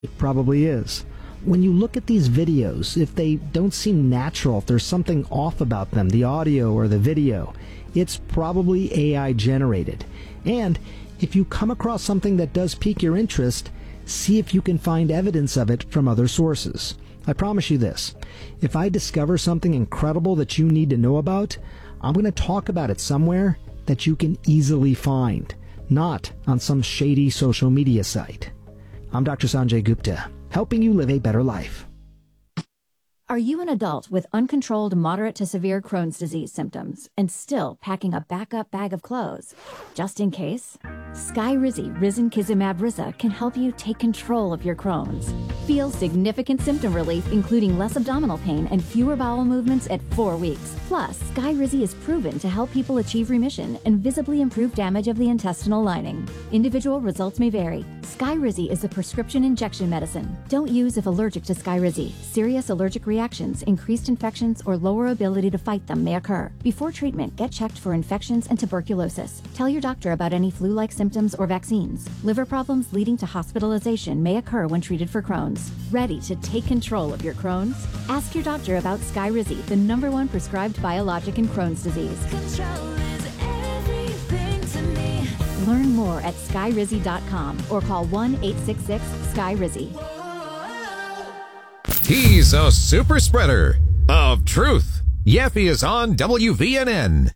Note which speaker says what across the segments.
Speaker 1: It probably is. When you look at these videos, if they don't seem natural, if there's something off about them, the audio or the video, it's probably AI generated. And if you come across something that does pique your interest, see if you can find evidence of it from other sources. I promise you this, if I discover something incredible that you need to know about, I'm going to talk about it somewhere that you can easily find, not on some shady social media site. I'm Dr. Sanjay Gupta, helping you live a better life.
Speaker 2: Are you an adult with uncontrolled moderate to severe Crohn's disease symptoms and still packing a backup bag of clothes? Just in case? Skyrizi Risankizumab Riza can help you take control of your Crohn's. Feel significant symptom relief, including less abdominal pain and fewer bowel movements at 4 weeks. Plus, Skyrizi is proven to help people achieve remission and visibly improve damage of the intestinal lining. Individual results may vary. Skyrizi is a prescription injection medicine. Don't use if allergic to Skyrizi. Serious allergic reactions, increased infections, or lower ability to fight them may occur. Before treatment, get checked for infections and tuberculosis. Tell your doctor about any flu-like symptoms or vaccines. Liver problems leading to hospitalization may occur when treated for Crohn's. Ready to take control of your Crohn's? Ask your doctor about Skyrizi, the #1 prescribed biologic in Crohn's disease.
Speaker 3: Control is everything to me.
Speaker 2: Learn more at skyrizi.com or call 1-866-SKYRIZI.
Speaker 4: He's a super spreader of truth. Yeffy is on WVNN.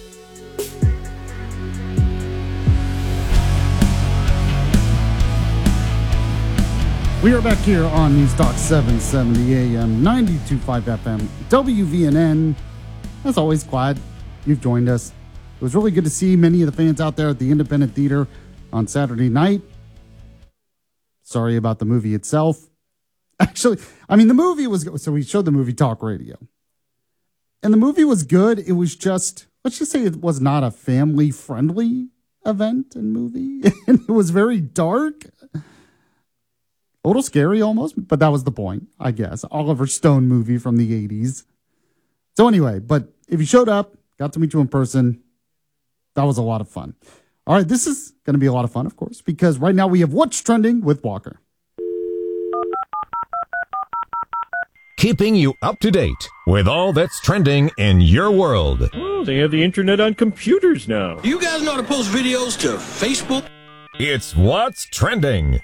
Speaker 5: We are back here on News Talk 770 AM, 92.5 FM, WVNN. As always, glad you've joined us. It was really good to see many of the fans out there at the Independent Theater on Saturday night. Sorry about the movie itself. Actually, I mean, the movie was good. So we showed the movie Talk Radio. And the movie was good. It was just, let's just say it was not a family-friendly event and movie. And it was very dark. A little scary almost, but that was the point, I guess. Oliver Stone movie from the 80s. So anyway, but if you showed up, got to meet you in person, that was a lot of fun. All right, this is going to be a lot of fun, of course, because right now we have What's Trending with Walker.
Speaker 4: Keeping you up to date with all that's trending in your world.
Speaker 6: Oh, they have the internet on computers now.
Speaker 7: You guys know how to post videos to Facebook?
Speaker 4: It's What's Trending.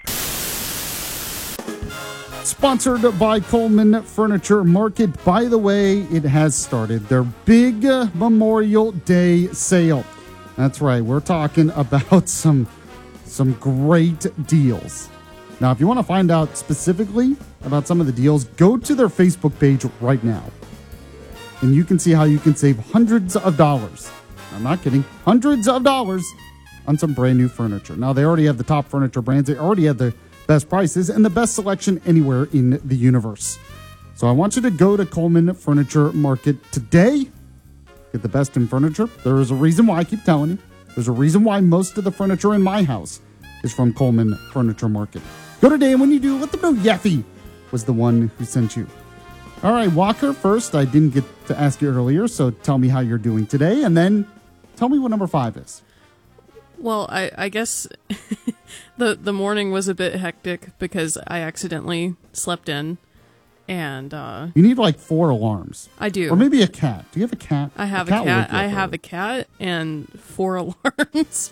Speaker 5: Sponsored by Coleman Furniture Market. By the way, it has started their big Memorial Day sale. That's right. We're talking about some great deals. Now, if you want to find out specifically about some of the deals, go to their Facebook page right now. And you can see how you can save hundreds of dollars. I'm not kidding. Hundreds of dollars on some brand new furniture. Now, they already have the top furniture brands. They already have the best prices and the best selection anywhere in the universe. So I want you to go to Coleman Furniture Market today. Get the best in furniture. There is a reason why I keep telling you. There's a reason why most of the furniture in my house is from Coleman Furniture Market. Go today, and when you do, let them know Yeffy was the one who sent you. All right, Walker, first, I didn't get to ask you earlier, so tell me how you're doing today, and then tell me what number 5 is.
Speaker 8: Well, I guess the morning was a bit hectic because I accidentally slept in, and
Speaker 5: you need like 4 alarms.
Speaker 8: I do,
Speaker 5: or maybe a cat. Do you have a cat?
Speaker 8: I have a cat. I have a cat and 4 alarms.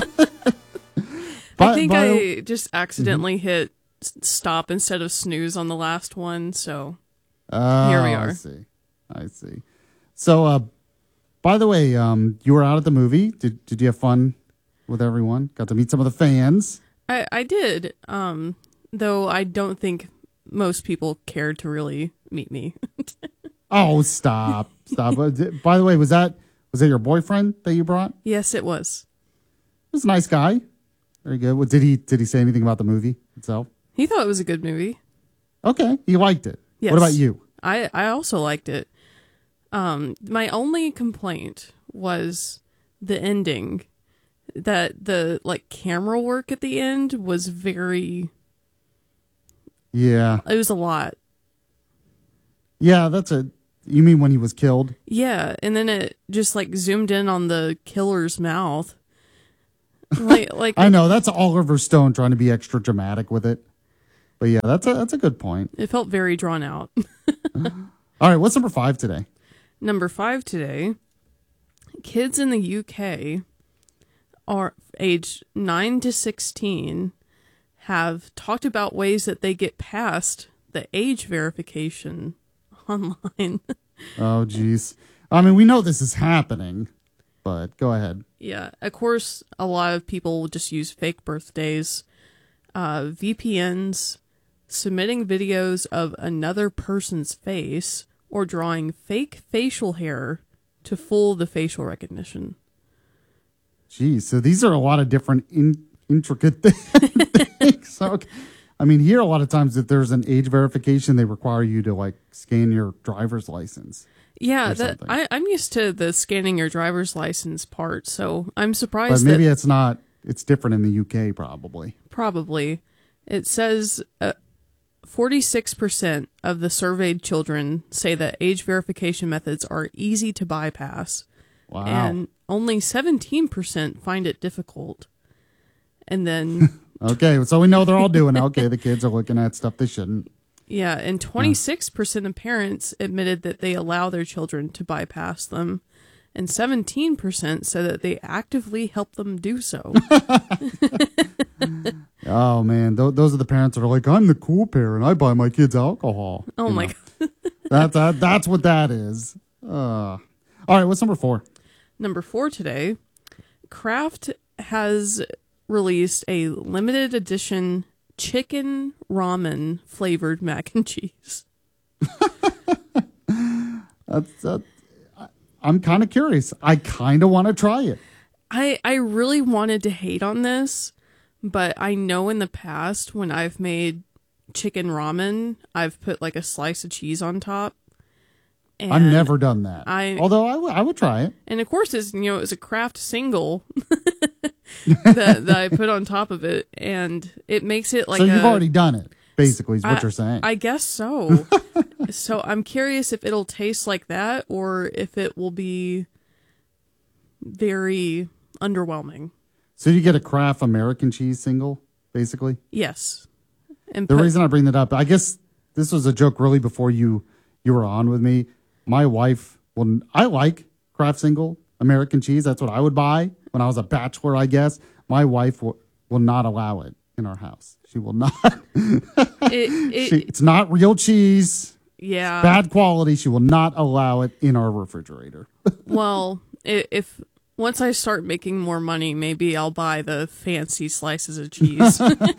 Speaker 8: I think I just accidentally hit stop instead of snooze on the last one, so here we are.
Speaker 5: I see. So, by the way, you were out at the movie. Did you have fun with everyone? Got to meet some of the fans?
Speaker 8: I did, though I don't think most people cared to really meet me.
Speaker 5: Oh, stop. By the way, was that your boyfriend that you brought?
Speaker 8: Yes, it was.
Speaker 5: He was a nice guy. Very good. Well, did he say anything about the movie itself?
Speaker 8: He thought it was a good movie.
Speaker 5: Okay, he liked it.
Speaker 8: Yes.
Speaker 5: What about you?
Speaker 8: I also liked it. My only complaint was the ending. That the camera work at the end was very.
Speaker 5: Yeah.
Speaker 8: It was a lot.
Speaker 5: Yeah, you mean when he was killed?
Speaker 8: Yeah, and then it just zoomed in on the killer's mouth. Like
Speaker 5: I know, that's Oliver Stone trying to be extra dramatic with it. But yeah, that's a good point.
Speaker 8: It felt very drawn out.
Speaker 5: All right, what's number 5 today?
Speaker 8: Number 5 today, kids in the UK are aged 9 to 16 have talked about ways that they get past the age verification online.
Speaker 5: Oh, geez. I mean, we know this is happening, but go ahead.
Speaker 8: Yeah, of course, a lot of people will just use fake birthdays, VPNs, submitting videos of another person's face, or drawing fake facial hair to fool the facial recognition.
Speaker 5: Geez, so these are a lot of different intricate things. So, I mean, here a lot of times if there's an age verification, they require you to like scan your driver's license.
Speaker 8: Yeah,
Speaker 5: or
Speaker 8: that
Speaker 5: something.
Speaker 8: I'm used to the scanning your driver's license part, so I'm
Speaker 5: But
Speaker 8: surprised
Speaker 5: maybe
Speaker 8: that
Speaker 5: it's not. It's different in the UK, probably.
Speaker 8: probably it says 46% of the surveyed children say that age verification methods are easy to bypass,
Speaker 5: Wow.
Speaker 8: and only 17% find it difficult. And then
Speaker 5: Okay, so we know they're all doing it. Okay, the kids are looking at stuff they shouldn't.
Speaker 8: yeah, and 26% of parents admitted that they allow their children to bypass them, and 17% said that they actively help them do so.
Speaker 5: Oh man, those are the parents that are like, I'm the cool parent. I buy my kids alcohol.
Speaker 8: Oh
Speaker 5: You
Speaker 8: my
Speaker 5: know,
Speaker 8: god.
Speaker 5: that's what that is. All right, what's number 4?
Speaker 8: Number 4 today, Kraft has released a limited edition chicken ramen flavored mac and cheese.
Speaker 5: I'm kind of curious. I kind of want to try it.
Speaker 8: I really wanted to hate on this, but I know in the past when I've made chicken ramen, I've put like a slice of cheese on top. And
Speaker 5: I've never done that.
Speaker 8: I-
Speaker 5: Although I would try it.
Speaker 8: And of course, it's a Kraft single that I put on top of it, and it makes it like.
Speaker 5: So you've already done it, basically, is what you're saying.
Speaker 8: I guess so. So I'm curious if it'll taste like that, or if it will be very underwhelming.
Speaker 5: So you get a Kraft American cheese single, basically.
Speaker 8: Yes. And
Speaker 5: The reason I bring that up, I guess this was a joke really before you were on with me. My wife, I like Kraft single American cheese. That's what I would buy when I was a bachelor, I guess. My wife will not allow it in our house. She will not. It's not real cheese.
Speaker 8: yeah.
Speaker 5: Bad quality. She will not allow it in our refrigerator.
Speaker 8: Well, if once I start making more money, maybe I'll buy the fancy slices of cheese.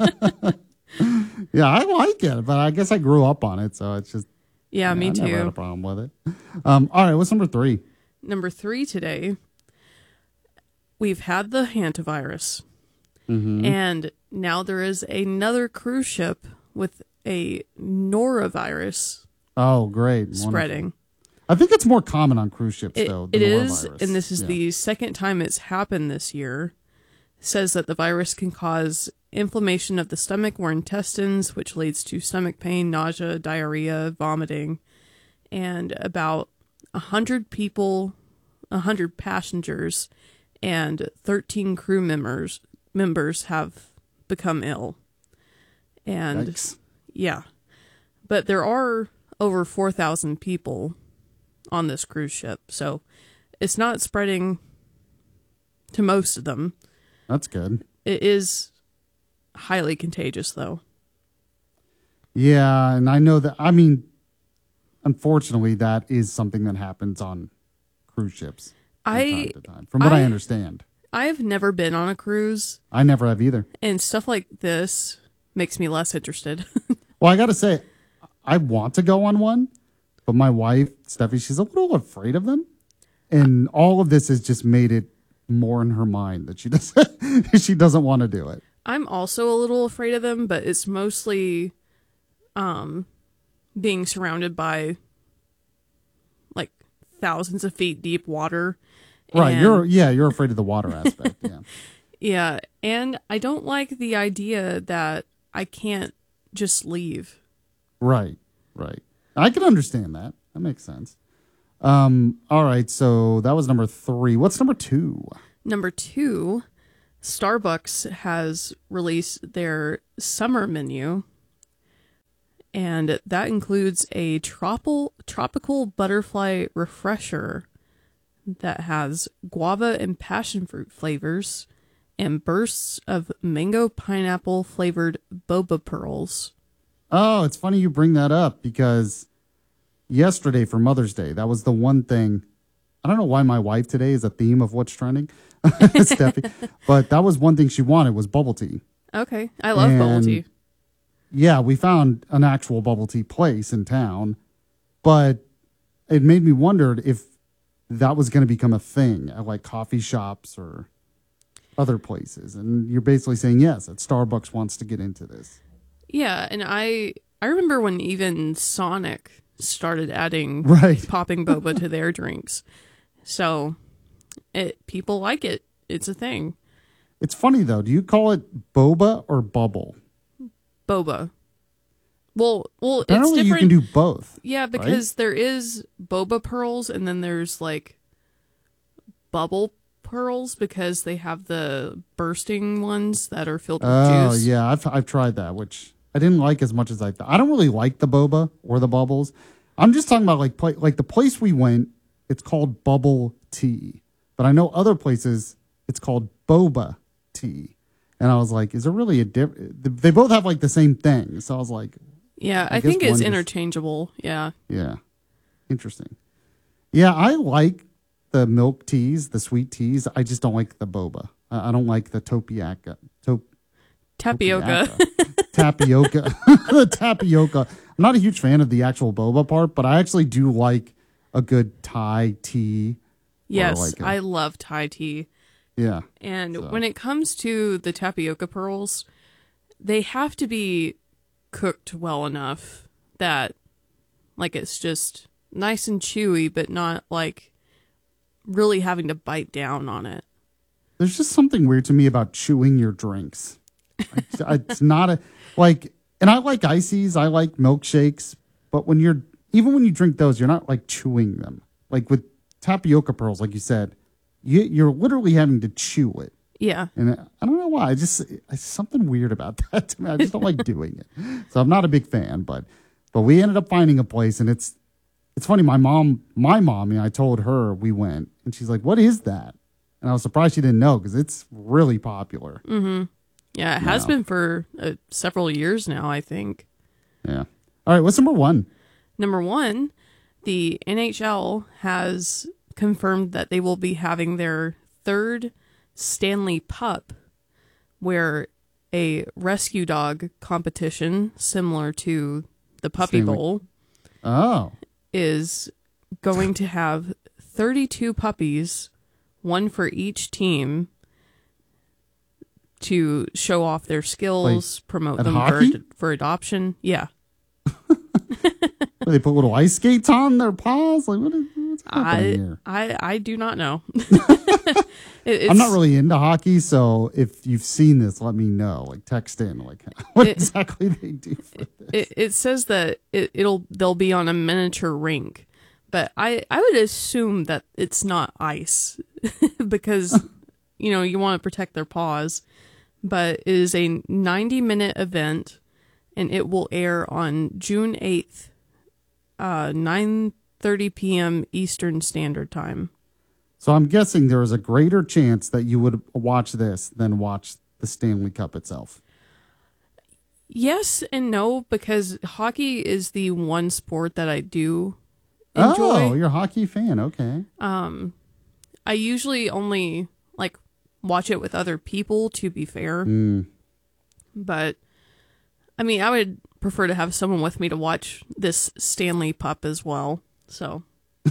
Speaker 5: Yeah, I like it, but I guess I grew up on it, so it's just.
Speaker 8: Yeah, me
Speaker 5: I never had a
Speaker 8: too.
Speaker 5: problem with it. All right, what's number 3?
Speaker 8: Number 3 today, we've had the hantavirus. And now there is another cruise ship with a norovirus
Speaker 5: Oh, great. Wonderful.
Speaker 8: spreading.
Speaker 5: I think it's more common on cruise ships, though.
Speaker 8: It
Speaker 5: the
Speaker 8: is,
Speaker 5: norovirus.
Speaker 8: and this is
Speaker 5: Yeah.
Speaker 8: the second time it's happened this year. It says that the virus can cause inflammation of the stomach or intestines, which leads to stomach pain, nausea, diarrhea, vomiting, and about 100 people, 100 passengers, and 13 crew members have become ill. And
Speaker 5: Yikes.
Speaker 8: yeah, but there are over 4,000 people on this cruise ship, so it's not spreading to most of them.
Speaker 5: That's good.
Speaker 8: It is highly contagious, though.
Speaker 5: Yeah, and I know that. I mean, unfortunately, that is something that happens on cruise ships from time to time, from what I understand.
Speaker 8: I've never been on a cruise,
Speaker 5: I never have either.
Speaker 8: and stuff like this makes me less interested.
Speaker 5: Well, I got to say, I want to go on one, but my wife, Steffi, she's a little afraid of them. And all of this has just made it more in her mind that she doesn't want to do it.
Speaker 8: I'm also a little afraid of them, but it's mostly being surrounded by like thousands of feet deep water.
Speaker 5: Right.
Speaker 8: And-
Speaker 5: You're afraid of the water aspect. Yeah.
Speaker 8: Yeah, and I don't like the idea that I can't just leave.
Speaker 5: Right. I can understand that. That makes sense. All right. So that was number 3. What's number 2?
Speaker 8: Number 2, Starbucks has released their summer menu, And that includes a tropical butterfly refresher that has guava and passion fruit flavors and bursts of mango pineapple flavored boba pearls.
Speaker 5: Oh, it's funny you bring that up because yesterday for Mother's Day, that was the one thing. I don't know why my wife today is a theme of what's trending, Steffi, but that was one thing she wanted was bubble tea.
Speaker 8: Okay. I love bubble tea.
Speaker 5: Yeah, we found an actual bubble tea place in town, but it made me wonder if that was going to become a thing at like coffee shops or other places. And you're basically saying, yes, that Starbucks wants to get into this.
Speaker 8: Yeah, and I remember when even Sonic started adding popping boba to their drinks. So people like it. It's a thing.
Speaker 5: It's funny though. Do you call it boba or bubble?
Speaker 8: Boba. Well,
Speaker 5: apparently
Speaker 8: it's different.
Speaker 5: You can do both.
Speaker 8: Yeah, because there is boba pearls, and then there's like bubble pearls because they have the bursting ones that are filled with juice.
Speaker 5: Oh yeah, I've tried that, which I didn't like as much as I thought. I don't really like the boba or the bubbles. I'm just talking about like the place we went. It's called bubble tea, but I know other places it's called boba tea. And I was like, is there really a difference? They both have like the same thing. So I was like,
Speaker 8: yeah, I think it's interchangeable. Yeah.
Speaker 5: Yeah. Interesting. Yeah, I like the milk teas, the sweet teas. I just don't like the boba. I don't like the tapioca.
Speaker 8: Tapioca.
Speaker 5: The tapioca. I'm not a huge fan of the actual boba part, but I actually do like a good Thai tea.
Speaker 8: Yes, I love Thai tea.
Speaker 5: Yeah.
Speaker 8: And when it comes to the tapioca pearls, they have to be cooked well enough that like it's just nice and chewy, but not like really having to bite down on it.
Speaker 5: There's just something weird to me about chewing your drinks. It's not a like, and I like ices, I like milkshakes, but when you drink those, you're not like chewing them. Like with tapioca pearls, like you said, you're literally having to chew it.
Speaker 8: Yeah.
Speaker 5: And I don't know why. It's something weird about that to me. I just don't like doing it. So I'm not a big fan, but we ended up finding a place, and it's funny. My mom, I told her we went, and she's like, "What is that?" And I was surprised she didn't know because it's really popular.
Speaker 8: Mm-hmm. Yeah, it has been for several years now, I think.
Speaker 5: Yeah. All right, what's number one?
Speaker 8: Number one, the NHL has confirmed that they will be having their third Stanley Pup, where a rescue dog competition similar to the Puppy Bowl is going to have 32 puppies, one for each team, to show off their skills, promote them for adoption. Yeah.
Speaker 5: They put little ice skates on their paws? Like, what's happening here?
Speaker 8: I do not know.
Speaker 5: I'm not really into hockey, so if you've seen this, let me know. Like, text in, like, what exactly they do for this.
Speaker 8: It says that they'll be on a miniature rink, but I would assume that it's not ice because you want to protect their paws. But it is a 90-minute event, and it will air on June 8th. 9:30 p.m. Eastern Standard Time.
Speaker 5: So I'm guessing there is a greater chance that you would watch this than watch the Stanley Cup itself.
Speaker 8: Yes and no, because hockey is the one sport that I do enjoy.
Speaker 5: Oh, you're a hockey fan. Okay.
Speaker 8: I usually only watch it with other people, to be fair. But I mean, I would prefer to have someone with me to watch this Stanley Pup as well. So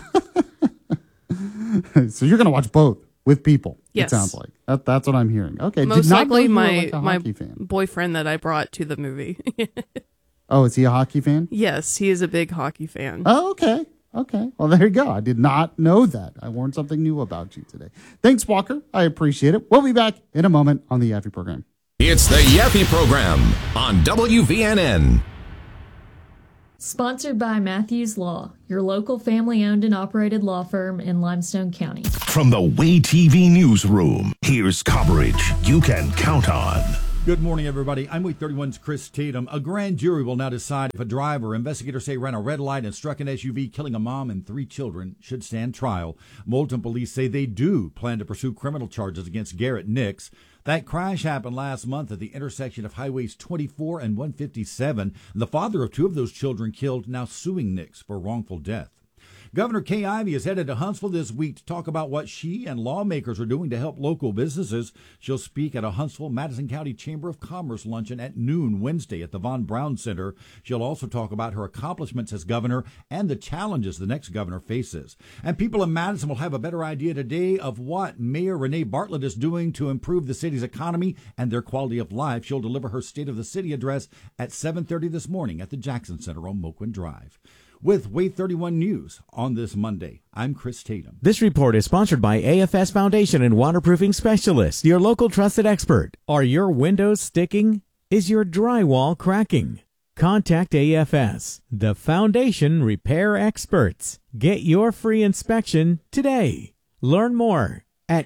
Speaker 5: so you're going to watch both with people.
Speaker 8: Yes.
Speaker 5: It sounds like. That's what I'm hearing. Okay.
Speaker 8: Most likely my
Speaker 5: hockey fan.
Speaker 8: boyfriend that I brought to the movie.
Speaker 5: Oh, is he a hockey fan?
Speaker 8: Yes, he is a big hockey fan.
Speaker 5: Oh, okay. Okay. Well, there you go. I did not know that. I learned something new about you today. Thanks, Walker. I appreciate it. We'll be back in a moment on the Yaffe Program.
Speaker 4: It's the Yaffe Program on WVNN.
Speaker 9: Sponsored by Matthews Law, your local family-owned and operated law firm in Limestone County.
Speaker 10: From the Way TV newsroom, here's coverage you can count on. Good morning, everybody. I'm Week 31's Chris Tatum. A grand jury will now decide if a driver investigators say ran a red light and struck an SUV, killing a mom and 3 children, should stand trial. Moulton police say they do plan to pursue criminal charges against Garrett Nix. That crash happened last month at the intersection of Highways 24 and 157. The father of 2 of those children killed, now suing Nix for wrongful death. Governor Kay Ivey is headed to Huntsville this week to talk about what she and lawmakers are doing to help local businesses. She'll speak at a Huntsville Madison County Chamber of Commerce luncheon at noon Wednesday at the Von Braun Center. She'll also talk about her accomplishments as governor and the challenges the next governor faces. And people in Madison will have a better idea today of what Mayor Renee Bartlett is doing to improve the city's economy and their quality of life. She'll deliver her State of the City address at 7:30 this morning at the Jackson Center on Moquin Drive. With Wave 31 News on this Monday, I'm Chris Tatum.
Speaker 11: This report is sponsored by AFS Foundation and Waterproofing Specialists, your local trusted expert. Are your windows sticking? Is your drywall cracking? Contact AFS, the foundation repair experts. Get your free inspection today. Learn more at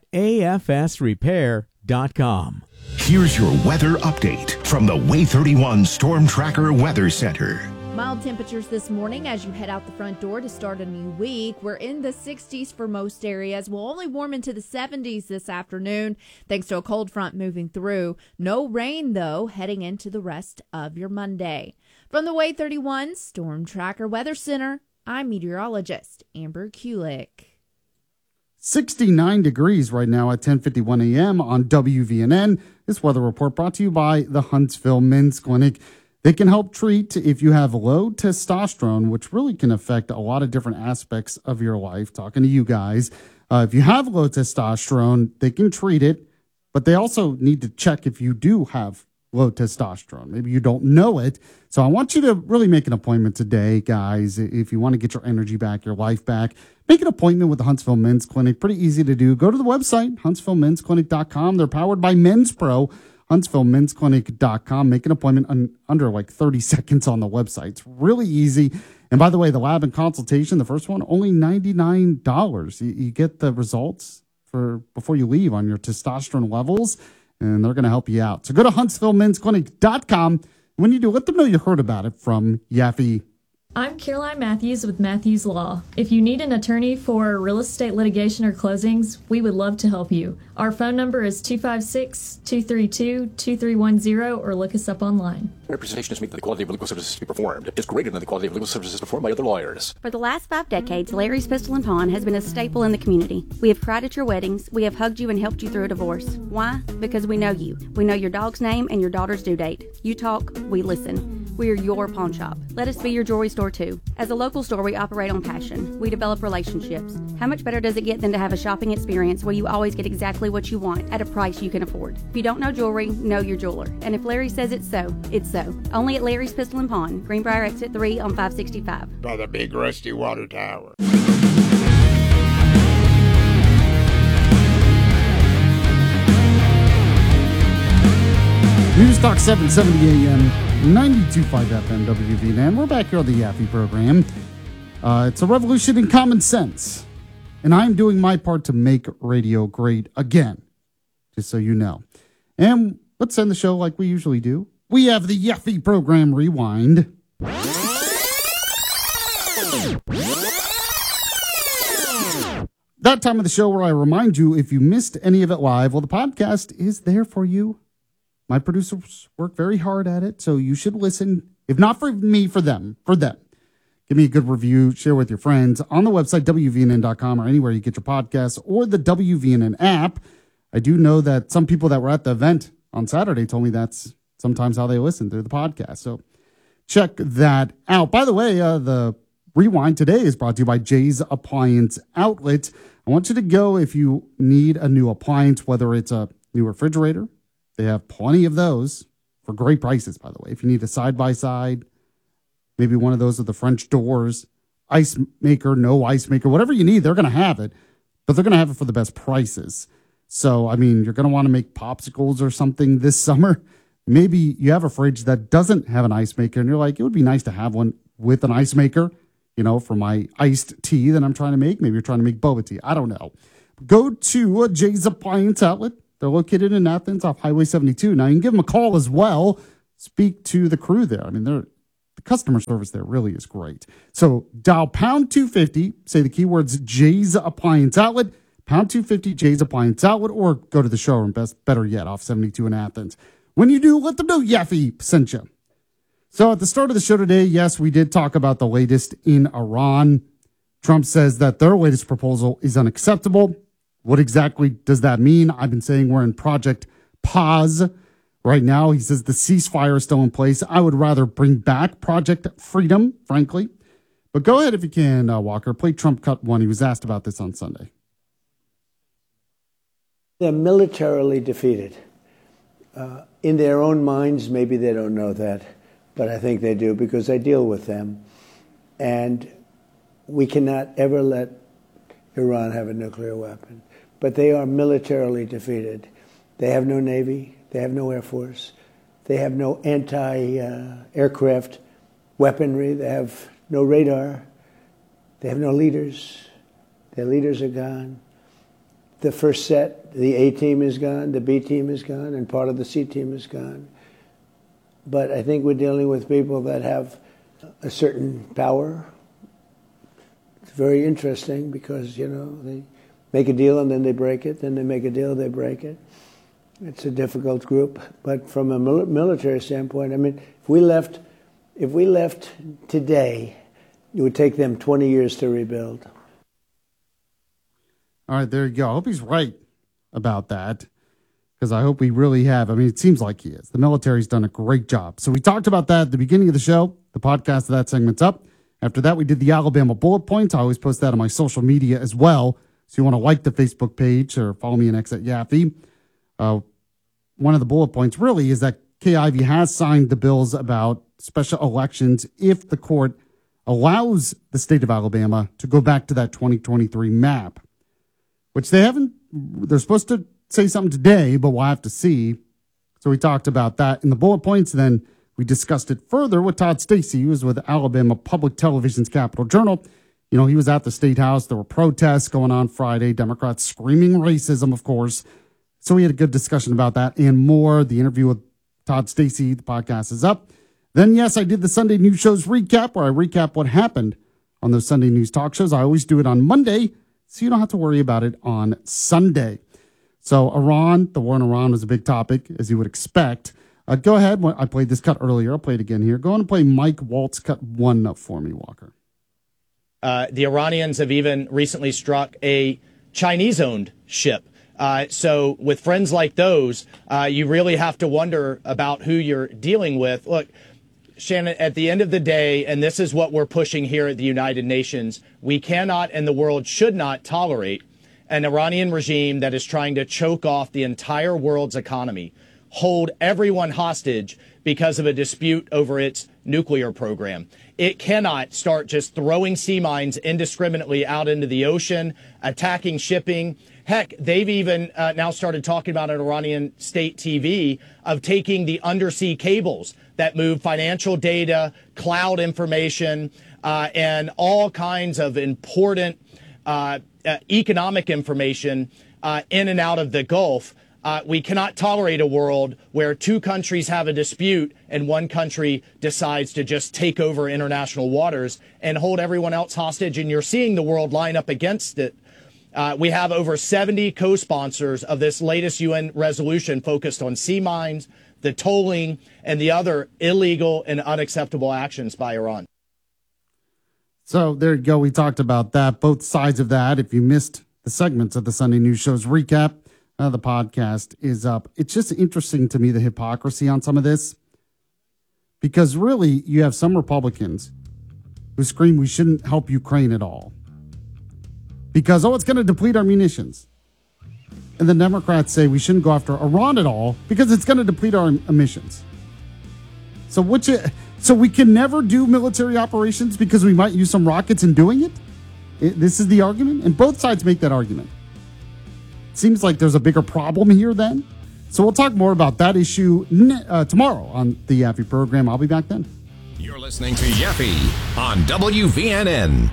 Speaker 11: afsrepair.com.
Speaker 12: Here's your weather update from the Wave 31 Storm Tracker Weather Center.
Speaker 13: Mild temperatures this morning as you head out the front door to start a new week. We're in the 60s for most areas. We'll only warm into the 70s this afternoon thanks to a cold front moving through. No rain, though, heading into the rest of your Monday. From the Wave 31 Storm Tracker Weather Center, I'm meteorologist Amber Kulik.
Speaker 5: 69 degrees right now at 10:51 a.m. on WVNN. This weather report brought to you by the Huntsville Men's Clinic. They can help treat if you have low testosterone, which really can affect a lot of different aspects of your life. Talking to you guys, if you have low testosterone, they can treat it, but they also need to check if you do have low testosterone. Maybe you don't know it. So I want you to really make an appointment today, guys. If you want to get your energy back, your life back, make an appointment with the Huntsville Men's Clinic. Pretty easy to do. Go to the website, HuntsvilleMen'sClinic.com. They're powered by Men's Pro. HuntsvilleMen'sClinic.com. Make an appointment under like 30 seconds on the website. It's really easy. And by the way, the lab and consultation, the first one, only $99. You get the results for before you leave on your testosterone levels, and they're going to help you out. So go to HuntsvilleMen'sClinic.com. When you do, let them know you heard about it from Yaffe.
Speaker 9: I'm Caroline Matthews with Matthews Law. If you need an attorney for real estate litigation or closings, we would love to help you. Our phone number is 256-232-2310 or look us up online.
Speaker 14: Representation is meant that the quality of legal services to be performed is greater than the quality of legal services performed by other lawyers.
Speaker 15: For the last 5 decades, Larry's Pistol and Pawn has been a staple in the community. We have cried at your weddings. We have hugged you and helped you through a divorce. Why? Because we know you. We know your dog's name and your daughter's due date. You talk, we listen. We are your pawn shop. Let us be your jewelry store too. As a local store, we operate on passion. We develop relationships. How much better does it get than to have a shopping experience where you always get exactly what you want at a price you can afford? If you don't know jewelry, know your jeweler. And if Larry says it's so, it's so. Only at Larry's Pistol and Pawn, Greenbrier Exit 3 on 565.
Speaker 16: By the big rusty water tower.
Speaker 5: News Talk 770 AM, 92.5 FM WVNN. We're back here on the Yaffe program. It's a revolution in common sense. And I'm doing my part to make radio great again, just so you know. And let's end the show like we usually do. We have the Yaffe program rewind. That time of the show where I remind you if you missed any of it live, well, the podcast is there for you. My producers work very hard at it, so you should listen. If not for me, for them. Give me a good review, share with your friends on the website, WVNN.com, or anywhere you get your podcasts, or the WVNN app. I do know that some people that were at the event on Saturday told me that's sometimes how they listen through the podcast. So check that out. By the way, the Rewind today is brought to you by Jay's Appliance Outlet. I want you to go if you need a new appliance, whether it's a new refrigerator. They have plenty of those for great prices, by the way. If you need a side-by-side, maybe one of those with the French doors, ice maker, no ice maker, whatever you need, they're going to have it, but they're going to have it for the best prices. So, I mean, you're going to want to make popsicles or something this summer. Maybe you have a fridge that doesn't have an ice maker, and you're like, it would be nice to have one with an ice maker, you know, for my iced tea that I'm trying to make. Maybe you're trying to make boba tea. I don't know. Go to Jay's Appliance Outlet. They're located in Athens off Highway 72. Now, you can give them a call as well. Speak to the crew there. I mean, the customer service there really is great. So dial pound 250, say the keywords Jay's Appliance Outlet, pound 250 Jay's Appliance Outlet, or go to the showroom, better yet, off 72 in Athens. When you do, let them know Yaffe sent you. So at the start of the show today, yes, we did talk about the latest in Iran. Trump says that their latest proposal is unacceptable. What exactly does that mean? I've been saying we're in Project Pause right now. He says the ceasefire is still in place. I would rather bring back Project Freedom, frankly. But go ahead if you can, Walker. Play Trump Cut 1. He was asked about this on Sunday.
Speaker 17: They're militarily defeated. In their own minds, maybe they don't know that, but I think they do because I deal with them. And we cannot ever let Iran have a nuclear weapon. But they are militarily defeated. They have no Navy. They have no Air Force. They have no anti-aircraft weaponry. They have no radar. They have no leaders. Their leaders are gone. The first set, the A team is gone, the B team is gone, and part of the C team is gone. But I think we're dealing with people that have a certain power. It's very interesting because, you know, they make a deal and then they break it, then they make a deal, they break it. It's a difficult group. But from a military standpoint, I mean, if we left today, it would take them 20 years to rebuild.
Speaker 5: All right, there you go. I hope he's right about that because I hope we really have. I mean, it seems like he is. The military's done a great job. So we talked about that at the beginning of the show. The podcast of that segment's up. After that, we did the Alabama bullet points. I always post that on my social media as well. So you want to like the Facebook page or follow me on X at Yaffe. One of the bullet points really is that Kay Ivey has signed the bills about special elections if the court allows the state of Alabama to go back to that 2023 map, which they haven't. They're supposed to say something today, but we'll have to see. So we talked about that in the bullet points. Then we discussed it further with Todd Stacey, who was with Alabama Public Television's Capitol Journal. You know, he was at the State House. There were protests going on Friday, Democrats screaming racism, of course. So we had a good discussion about that and more. The interview with Todd Stacey, the podcast is up. Then, yes, I did the Sunday News Shows recap, where I recap what happened on those Sunday News talk shows. I always do it on Monday, so you don't have to worry about it on Sunday. So Iran, the war in Iran was a big topic, as you would expect. Go ahead. I played this cut earlier. I'll play it again here. Go on and play Mike Waltz Cut 1 up for me, Walker.
Speaker 18: The Iranians have even recently struck a Chinese-owned ship. So with friends like those, you really have to wonder about who you're dealing with. Look, Shannon, at the end of the day, and this is what we're pushing here at the United Nations, we cannot and the world should not tolerate an Iranian regime that is trying to choke off the entire world's economy, hold everyone hostage because of a dispute over its nuclear program. It cannot start just throwing sea mines indiscriminately out into the ocean, attacking shipping. Heck, they've even now started talking about an Iranian state TV of taking the undersea cables that move financial data, cloud information, and all kinds of important economic information in and out of the Gulf. We cannot tolerate a world where two countries have a dispute and one country decides to just take over international waters and hold everyone else hostage. And you're seeing the world line up against it. We have over 70 co-sponsors of this latest UN resolution focused on sea mines, the tolling, and the other illegal and unacceptable actions by Iran.
Speaker 5: So there you go. We talked about that, both sides of that. If you missed the segments of the Sunday News Show's recap, the podcast is up. It's just interesting to me, the hypocrisy on some of this, because really you have some Republicans who scream we shouldn't help Ukraine at all because, it's going to deplete our munitions. And the Democrats say we shouldn't go after Iran at all because it's going to deplete our emissions. So we can never do military operations because we might use some rockets in doing it? This is the argument? And both sides make that argument. Seems like there's a bigger problem here then. So we'll talk more about that issue tomorrow on the Yaffe program. I'll be back then.
Speaker 4: You're listening to Yaffe on WVNN.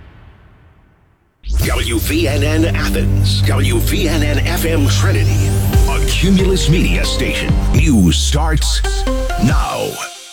Speaker 12: WVNN Athens, WVNN FM Trinity. Cumulus Media Station. News starts now.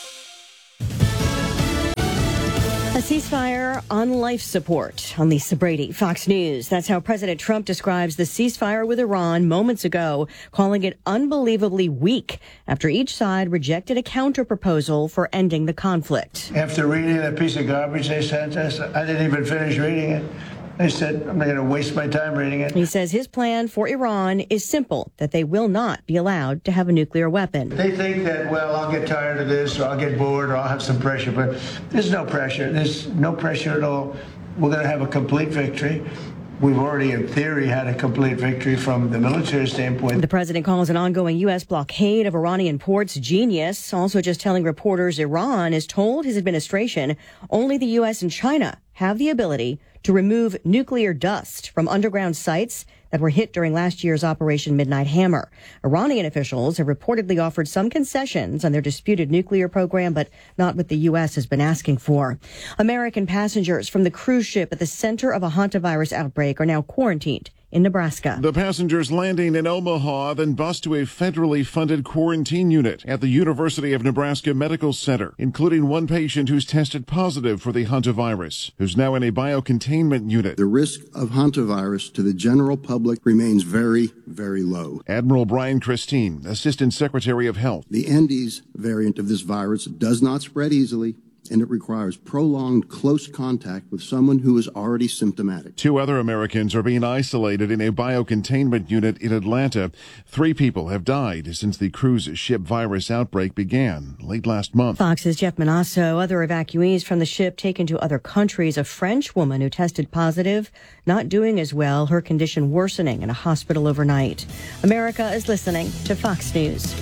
Speaker 19: A ceasefire on life support. On Lisa Brady, Fox News. That's how President Trump describes the ceasefire with Iran moments ago, calling it unbelievably weak after each side rejected a counterproposal for ending the conflict.
Speaker 17: After reading that piece of garbage they sent us, I didn't even finish reading it. I said, I'm not going to waste my time reading it.
Speaker 19: He says his plan for Iran is simple, that they will not be allowed to have a nuclear weapon.
Speaker 17: They think that, well, I'll get tired of this, or I'll get bored, or I'll have some pressure, but there's no pressure. There's no pressure at all. We're going to have a complete victory. We've already, in theory, had a complete victory from the military standpoint.
Speaker 19: The president calls an ongoing U.S. blockade of Iranian ports genius, also just telling reporters Iran has told his administration only the U.S. and China have the ability to remove nuclear dust from underground sites that were hit during last year's Operation Midnight Hammer. Iranian officials have reportedly offered some concessions on their disputed nuclear program, but not what the U.S. has been asking for. American passengers from the cruise ship at the center of a hantavirus outbreak are now quarantined in Nebraska.
Speaker 20: The passengers landing in Omaha then bused to a federally funded quarantine unit at the University of Nebraska Medical Center, including one patient who's tested positive for the hantavirus, who's now in a biocontainment unit.
Speaker 21: The risk of hantavirus to the general public remains very, very low.
Speaker 20: Admiral Brian Christine, Assistant Secretary of Health.
Speaker 21: The Andes variant of this virus does not spread easily, and it requires prolonged close contact with someone who is already symptomatic.
Speaker 20: 2 other Americans are being isolated in a biocontainment unit in Atlanta. 3 people have died since the cruise ship virus outbreak began late last month.
Speaker 19: Fox's Jeff Manasso. Other evacuees from the ship taken to other countries. A French woman who tested positive, not doing as well, her condition worsening in a hospital overnight. America is listening to Fox News.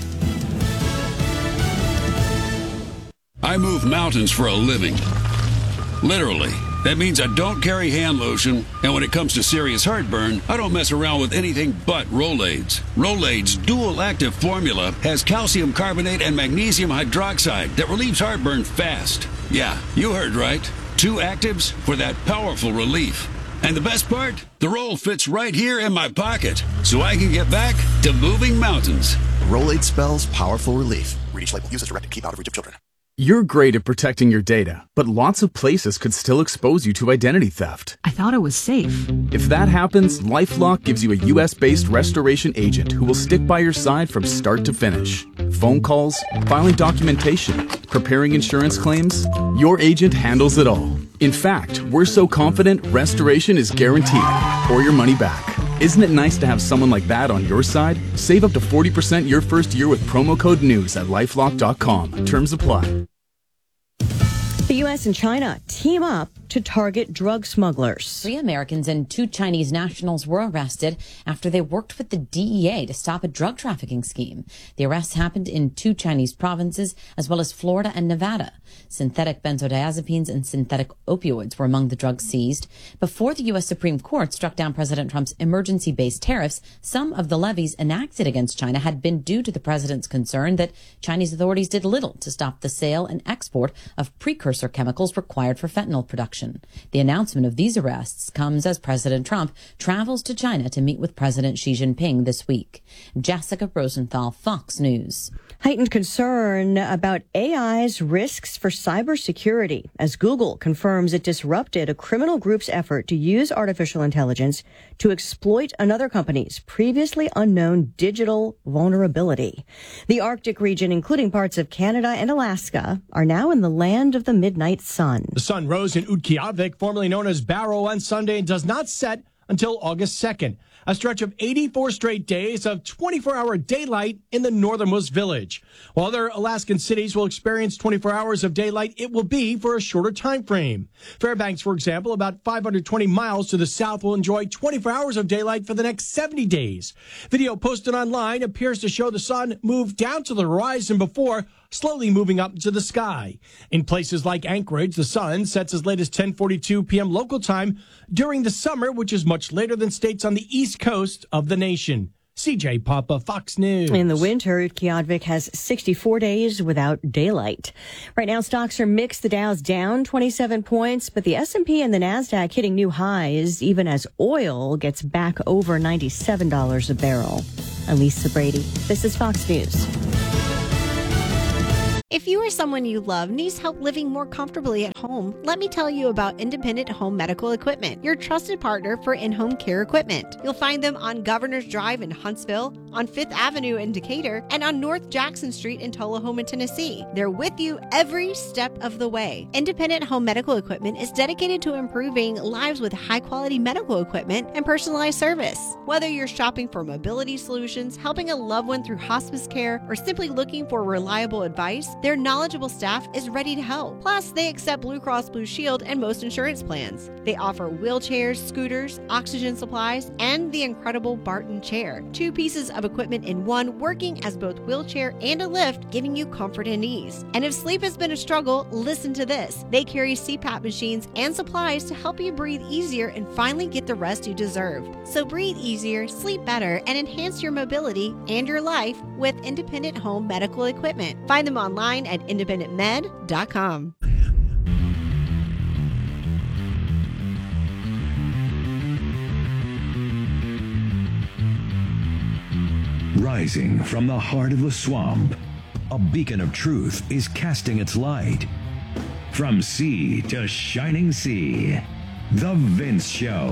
Speaker 22: I move mountains for a living. Literally. That means I don't carry hand lotion, and when it comes to serious heartburn, I don't mess around with anything but Rolaids. Rolaids' dual-active formula has calcium carbonate and magnesium hydroxide that relieves heartburn fast. Yeah, you heard right. 2 actives for that powerful relief. And the best part? The roll fits right here in my pocket, so I can get back to moving mountains.
Speaker 23: Rolaid spells powerful relief. Read each label. Use as directed. Keep out of reach of children.
Speaker 24: You're great at protecting your data, but lots of places could still expose you to identity theft.
Speaker 25: I thought it was safe.
Speaker 24: If that happens, LifeLock gives you a U.S.-based restoration agent who will stick by your side from start to finish. Phone calls, filing documentation, preparing insurance claims, your agent handles it all. In fact, we're so confident restoration is guaranteed or your money back. Isn't it nice to have someone like that on your side? Save up to 40% your first year with promo code NEWS at LifeLock.com. Terms apply.
Speaker 19: The U.S. and China team up to target drug smugglers.
Speaker 26: 3 Americans and 2 Chinese nationals were arrested after they worked with the DEA to stop a drug trafficking scheme. The arrests happened in 2 Chinese provinces, as well as Florida and Nevada. Synthetic benzodiazepines and synthetic opioids were among the drugs seized. Before the U.S. Supreme Court struck down President Trump's emergency-based tariffs, some of the levies enacted against China had been due to the president's concern that Chinese authorities did little to stop the sale and export of precursor chemicals required for fentanyl production. The announcement of these arrests comes as President Trump travels to China to meet with President Xi Jinping this week. Jessica Rosenthal, Fox News.
Speaker 19: Heightened concern about AI's risks for cybersecurity as Google confirms it disrupted a criminal group's effort to use artificial intelligence to exploit another company's previously unknown digital vulnerability. The Arctic region, including parts of Canada and Alaska, are now in the land of the midnight sun.
Speaker 27: The sun rose in Utqiagvik, formerly known as Barrow, on Sunday and does not set until August 2nd. A stretch of 84 straight days of 24-hour daylight in the northernmost village. While other Alaskan cities will experience 24 hours of daylight, it will be for a shorter time frame. Fairbanks, for example, about 520 miles to the south, will enjoy 24 hours of daylight for the next 70 days. Video posted online appears to show the sun move down to the horizon before slowly moving up into the sky. In places like Anchorage, the sun sets as late as 10:42 p.m. local time during the summer, which is much later than states on the east coast of the nation. CJ Papa, Fox News.
Speaker 19: In the winter, Utqiagvik has 64 days without daylight. Right now, stocks are mixed. The Dow's down 27 points, but the S&P and the NASDAQ hitting new highs, even as oil gets back over $97 a barrel. I'm Lisa Brady. This is Fox News.
Speaker 1: If you or someone you love needs help living more comfortably at home, let me tell you about Independent Home Medical Equipment, your trusted partner for in-home care equipment. You'll find them on Governor's Drive in Huntsville, on 5th Avenue in Decatur, and on North Jackson Street in Tullahoma, Tennessee. They're with you every step of the way. Independent Home Medical Equipment is dedicated to improving lives with high-quality medical equipment and personalized service. Whether you're shopping for mobility solutions, helping a loved one through hospice care, or simply looking for reliable advice, their knowledgeable staff is ready to help. Plus, they accept Blue Cross Blue Shield and most insurance plans. They offer wheelchairs, scooters, oxygen supplies, and the incredible Barton chair. 2 pieces of equipment in one, working as both wheelchair and a lift, giving you comfort and ease. And if sleep has been a struggle, listen to this. They carry CPAP machines and supplies to help you breathe easier and finally get the rest you deserve. So breathe easier, sleep better, and enhance your mobility and your life with Independent Home Medical Equipment. Find them online at independentmed.com.
Speaker 2: Rising from the heart of the swamp, a beacon of truth is casting its light. From sea to shining sea, The Vince Show.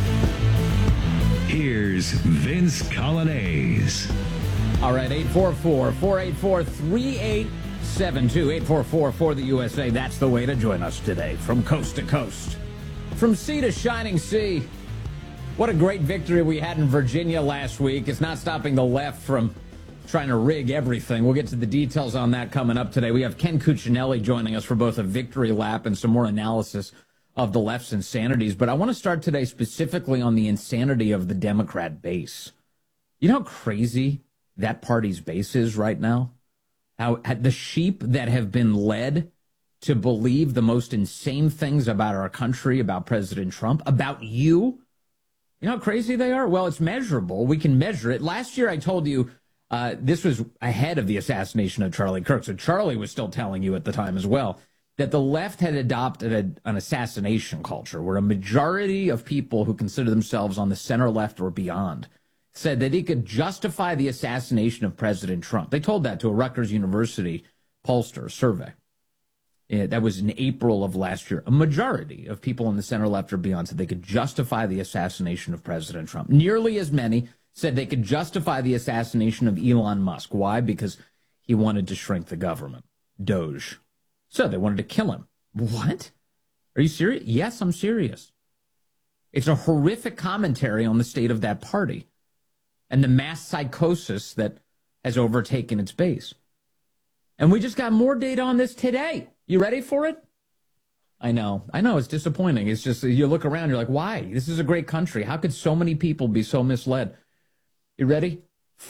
Speaker 2: Here's Vince Coglianese.
Speaker 3: All right, 844-484-3872, 844 for the USA. That's the way to join us today, from coast to coast. From sea to shining sea. What a great victory we had in Virginia last week. It's not stopping the left from trying to rig everything. We'll get to the details on that coming up today. We have Ken Cuccinelli joining us for both a victory lap and some more analysis of the left's insanities. But I want to start today specifically on the insanity of the Democrat base. You know how crazy that party's base is right now? How the sheep that have been led to believe the most insane things about our country, about President Trump, about you. You know how crazy they are? Well, it's measurable. We can measure it. Last year I told you this was ahead of the assassination of Charlie Kirk. So Charlie was still telling you at the time as well that the left had adopted an assassination culture where a majority of people who consider themselves on the center left or beyond said that he could justify the assassination of President Trump. They told that to a Rutgers University pollster survey. That was in April of last year. A majority of people on the center left or beyond said they could justify the assassination of President Trump. Nearly as many said they could justify the assassination of Elon Musk. Why? Because he wanted to shrink the government. Doge. So they wanted to kill him. What? Are you serious? Yes, I'm serious. It's a horrific commentary on the state of that party and the mass psychosis that has overtaken its base. And we just got more data on this today. You ready for it? I know, it's disappointing. It's just, you look around, you're like, why? This is a great country. How could so many people be so misled? You ready?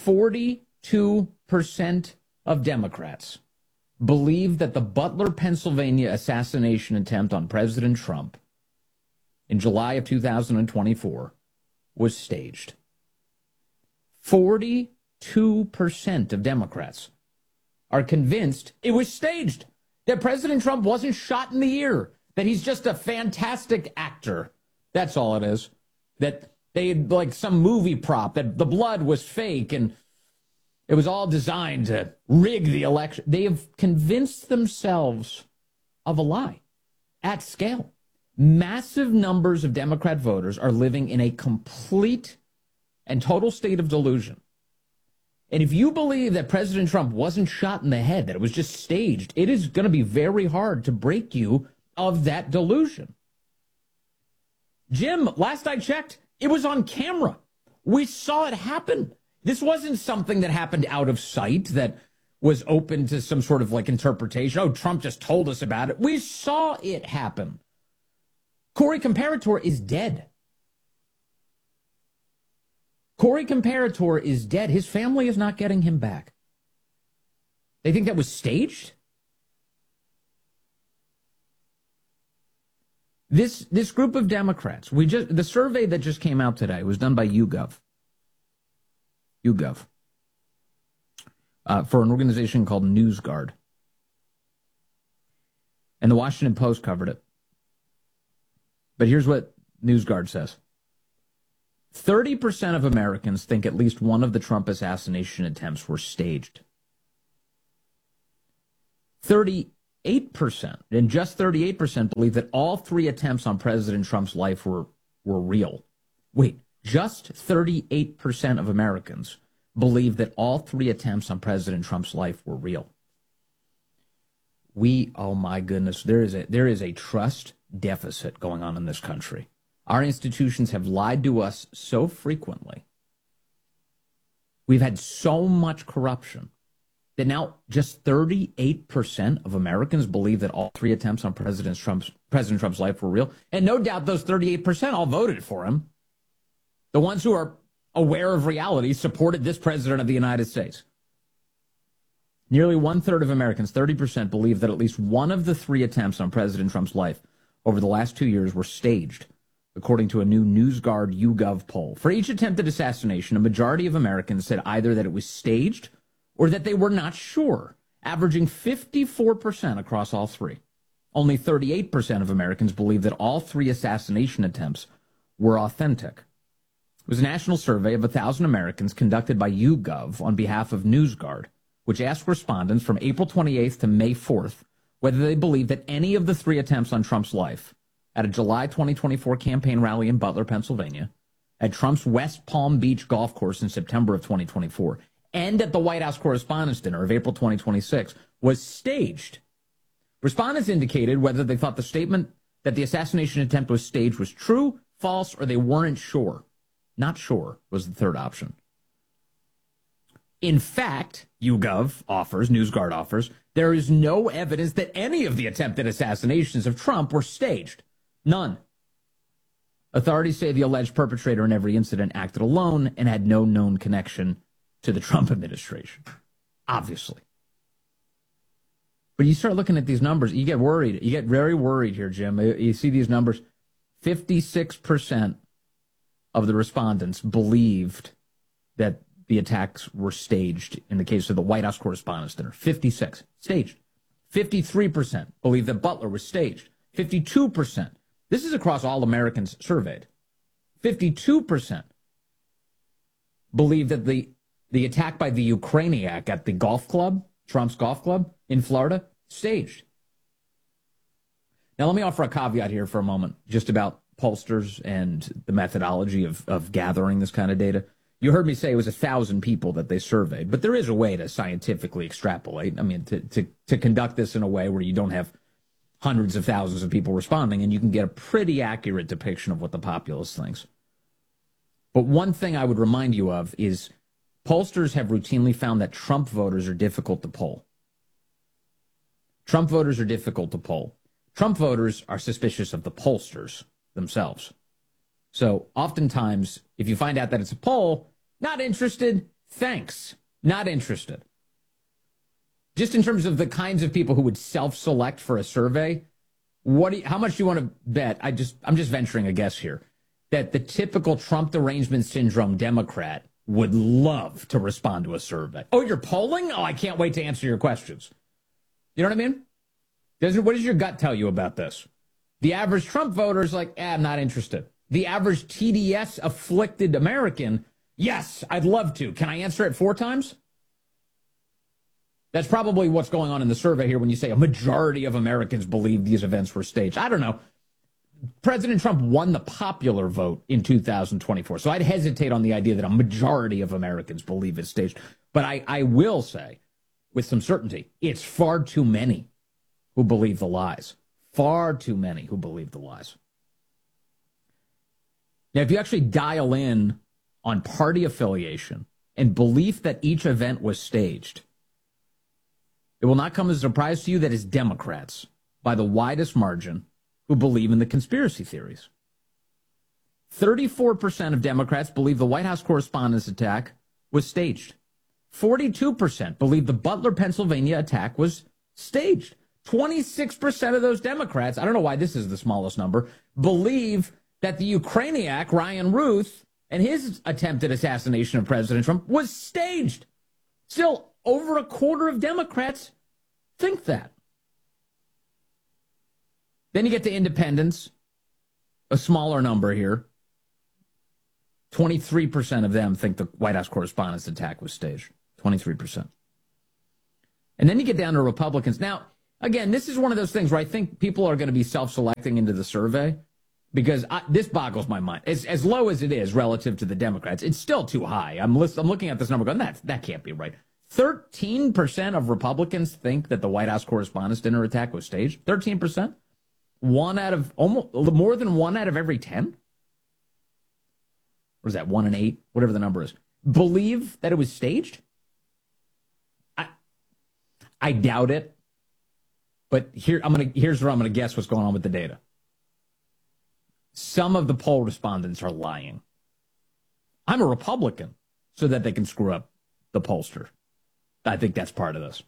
Speaker 3: 42% of Democrats believe that the Butler, Pennsylvania assassination attempt on President Trump in July of 2024 was staged. 42% of Democrats are convinced it was staged, that President Trump wasn't shot in the ear, that he's just a fantastic actor. That's all it is. That they had like some movie prop, that the blood was fake and it was all designed to rig the election. They have convinced themselves of a lie at scale. Massive numbers of Democrat voters are living in a complete and total state of delusion. And if you believe that President Trump wasn't shot in the head, that it was just staged, it is going to be very hard to break you of that delusion. Jim, last I checked, it was on camera. We saw it happen. This wasn't something that happened out of sight that was open to some sort of like interpretation. Oh, Trump just told us about it. We saw it happen. Corey Comparator is dead. Corey Comparator is dead. His family is not getting him back. They think that was staged? This group of Democrats, the survey that just came out today was done by YouGov. For an organization called NewsGuard. And the Washington Post covered it. But here's what NewsGuard says. 30% of Americans think at least one of the Trump assassination attempts were staged. 38%, and just 38% believe that all three attempts on President Trump's life were real. Wait, just 38% of Americans believe that all three attempts on President Trump's life were real. Oh my goodness, there is a trust deficit going on in this country. Our institutions have lied to us so frequently. We've had so much corruption that now just 38% of Americans believe that all three attempts on President Trump's life were real. And no doubt those 38% all voted for him. The ones who are aware of reality supported this president of the United States. Nearly one-third of Americans, 30%, believe that at least one of the three attempts on President Trump's life over the last 2 years were staged, according to a new NewsGuard YouGov poll. For each attempted assassination, a majority of Americans said either that it was staged or that they were not sure, averaging 54% across all three. Only 38% of Americans believe that all three assassination attempts were authentic. It was a national survey of 1,000 Americans conducted by YouGov on behalf of NewsGuard, which asked respondents from April 28th to May 4th whether they believed that any of the three attempts on Trump's life at a July 2024 campaign rally in Butler, Pennsylvania, at Trump's West Palm Beach golf course in September of 2024, and at the White House Correspondents' Dinner of April 2026 was staged. Respondents indicated whether they thought the statement that the assassination attempt was staged was true, false, or they weren't sure. Not sure was the third option. In fact, YouGov offers, NewsGuard offers, there is no evidence that any of the attempted assassinations of Trump were staged. None. Authorities say the alleged perpetrator in every incident acted alone and had no known connection to the Trump administration. Obviously. But you start looking at these numbers, you get worried. You get very worried here, Jim. You see these numbers. 56% of the respondents believed that the attacks were staged in the case of the White House Correspondents' Dinner. 56. Staged. 53% believe that Butler was staged. 52%. This is across all Americans surveyed. 52% believe that the attack by the Ukrainian at the golf club, Trump's golf club in Florida, staged. Now, let me offer a caveat here for a moment, just about pollsters and the methodology of gathering this kind of data. You heard me say it was 1,000 people that they surveyed, but there is a way to scientifically extrapolate. I mean, to conduct this in a way where you don't have hundreds of thousands of people responding, and you can get a pretty accurate depiction of what the populace thinks. But one thing I would remind you of is pollsters have routinely found that Trump voters are difficult to poll. Trump voters are difficult to poll. Trump voters are suspicious of the pollsters themselves. So oftentimes, if you find out that it's a poll, not interested, thanks, not interested. Just in terms of the kinds of people who would self-select for a survey, how much do you want to bet? I'm just venturing a guess here, that the typical Trump derangement syndrome Democrat would love to respond to a survey. Oh, you're polling? Oh, I can't wait to answer your questions. You know what I mean? What does your gut tell you about this? The average Trump voter is like, I'm not interested. The average TDS-afflicted American, yes, I'd love to. Can I answer it 4 times? That's probably what's going on in the survey here when you say a majority of Americans believe these events were staged. I don't know. President Trump won the popular vote in 2024, so I'd hesitate on the idea that a majority of Americans believe it's staged. But I will say, with some certainty, it's far too many who believe the lies. Far too many who believe the lies. Now, if you actually dial in on party affiliation and belief that each event was staged, it will not come as a surprise to you that it's Democrats, by the widest margin, who believe in the conspiracy theories. 34% of Democrats believe the White House Correspondents' attack was staged. 42% believe the Butler, Pennsylvania attack was staged. 26% of those Democrats, I don't know why this is the smallest number, believe that the Ukrainian, Ryan Ruth, and his attempted assassination of President Trump was staged. Still, over a quarter of Democrats think that. Then you get to independents, a smaller number here. 23% of them think the White House correspondents' attack was staged. 23%. And then you get down to Republicans. Now, again, this is one of those things where I think people are going to be self-selecting into the survey because this boggles my mind. As low as it is relative to the Democrats, it's still too high. I'm looking at this number going, that can't be right. 13% of Republicans think that the White House correspondents' dinner attack was staged. 13%? More than 1 out of every 10? Or is that 1 in 8? Whatever the number is. Believe that it was staged? I doubt it. But here's where I'm going to guess what's going on with the data. Some of the poll respondents are lying. I'm a Republican so that they can screw up the pollster. I think that's part of this.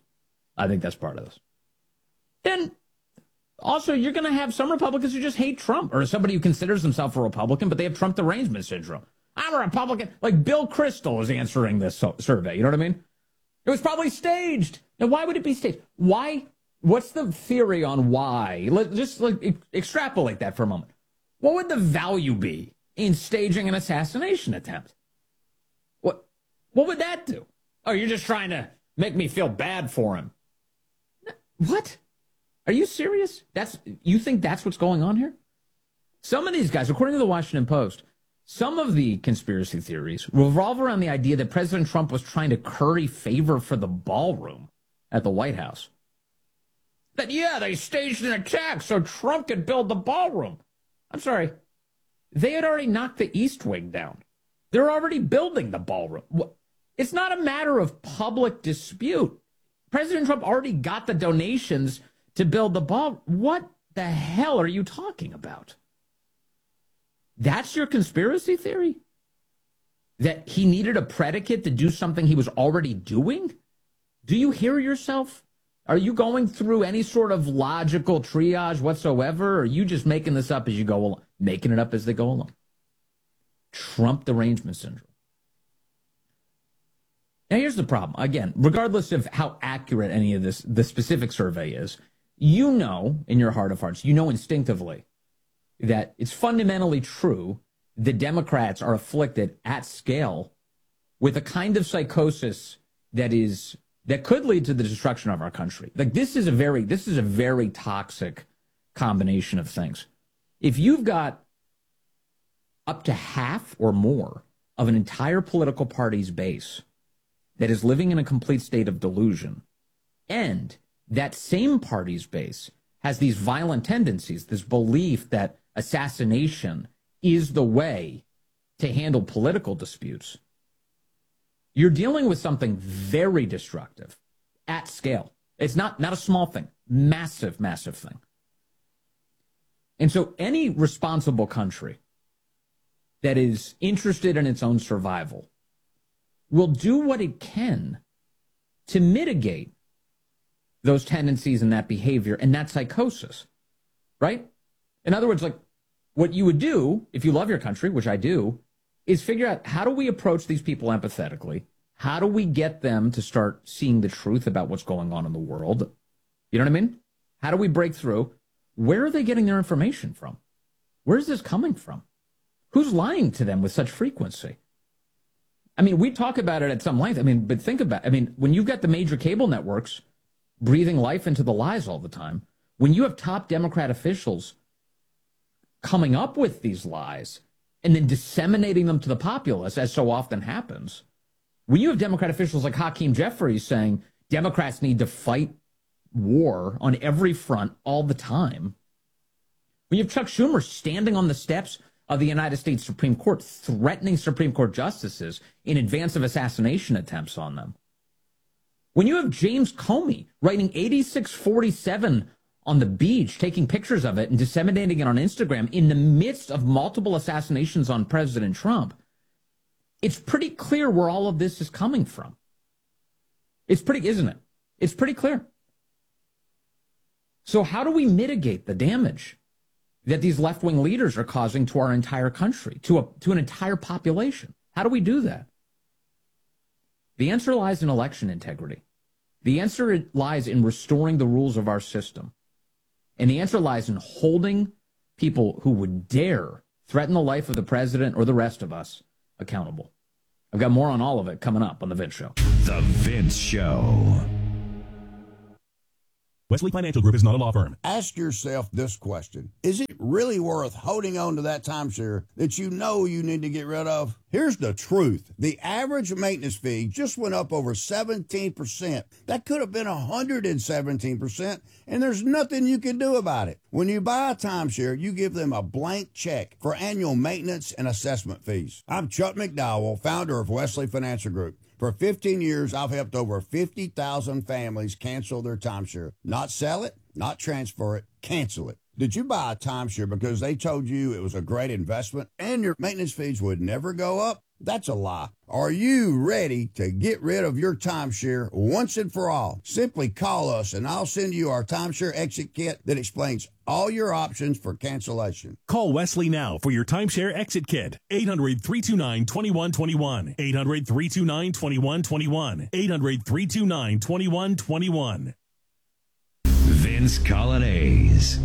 Speaker 3: Then also, you're going to have some Republicans who just hate Trump, or somebody who considers himself a Republican, but they have Trump derangement syndrome. I'm a Republican. Like Bill Kristol is answering this survey. You know what I mean? It was probably staged. Now, why would it be staged? Why? What's the theory on why? Let's extrapolate that for a moment. What would the value be in staging an assassination attempt? What would that do? Oh, you're just trying to make me feel bad for him. What? Are you serious? You think that's what's going on here? Some of these guys, according to the Washington Post, some of the conspiracy theories revolve around the idea that President Trump was trying to curry favor for the ballroom at the White House. That, they staged an attack so Trump could build the ballroom. I'm sorry. They had already knocked the East Wing down. They're already building the ballroom. It's not a matter of public dispute. President Trump already got the donations to build the ball. What the hell are you talking about? That's your conspiracy theory? That he needed a predicate to do something he was already doing? Do you hear yourself? Are you going through any sort of logical triage whatsoever? Or are you just making this up as you go along? Making it up as they go along. Trump derangement syndrome. Now, here's the problem. Again, regardless of how accurate any of this, the specific survey is, you know in your heart of hearts, you know instinctively that it's fundamentally true the Democrats are afflicted at scale with a kind of psychosis that could lead to the destruction of our country. Like this is a very toxic combination of things. If you've got up to half or more of an entire political party's base that is living in a complete state of delusion, and that same party's base has these violent tendencies, this belief that assassination is the way to handle political disputes, you're dealing with something very destructive at scale. It's not a small thing, massive, massive thing. And so any responsible country that is interested in its own survival will do what it can to mitigate those tendencies and that behavior and that psychosis, right? In other words, like what you would do if you love your country, which I do, is figure out how do we approach these people empathetically? How do we get them to start seeing the truth about what's going on in the world? You know what I mean? How do we break through? Where are they getting their information from? Where's this coming from? Who's lying to them with such frequency? I mean, we talk about it at some length. I mean, but think about it. I mean, when you've got the major cable networks breathing life into the lies all the time, when you have top Democrat officials coming up with these lies and then disseminating them to the populace, as so often happens, when you have Democrat officials like Hakeem Jeffries saying Democrats need to fight war on every front all the time, when you have Chuck Schumer standing on the steps of the United States Supreme Court threatening Supreme Court justices in advance of assassination attempts on them, when you have James Comey writing 8647 on the beach, taking pictures of it and disseminating it on Instagram in the midst of multiple assassinations on President Trump, it's pretty clear where all of this is coming from. Isn't it? It's pretty clear. So how do we mitigate the damage that these left-wing leaders are causing to our entire country, to an entire population? How do we do that? The answer lies in election integrity. The answer lies in restoring the rules of our system. And the answer lies in holding people who would dare threaten the life of the president or the rest of us accountable. I've got more on all of it coming up on The Vince Show.
Speaker 2: The Vince Show.
Speaker 6: Wesley Financial Group is not a law firm.
Speaker 16: Ask yourself this question. Is it really worth holding on to that timeshare that you know you need to get rid of? Here's the truth. The average maintenance fee just went up over 17%. That could have been 117%, and there's nothing you can do about it. When you buy a timeshare, you give them a blank check for annual maintenance and assessment fees. I'm Chuck McDowell, founder of Wesley Financial Group. For 15 years, I've helped over 50,000 families cancel their timeshare. Not sell it, not transfer it, cancel it. Did you buy a timeshare because they told you it was a great investment and your maintenance fees would never go up? That's a lie. Are you ready to get rid of your timeshare once and for all? Simply call us and I'll send you our timeshare exit kit that explains all your options for cancellation.
Speaker 6: Call Wesley now for your timeshare exit kit. 800-329-2121. 800-329-2121. 800-329-2121.
Speaker 2: Vince Colonnese.